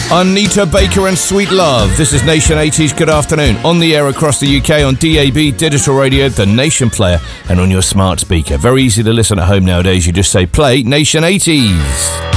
Anita Baker and Sweet Love. This is Nation 80s. Good afternoon. On the air across the UK on DAB, digital radio, the Nation player, and on your smart speaker. Very easy to listen at home nowadays. You just say play Nation 80s.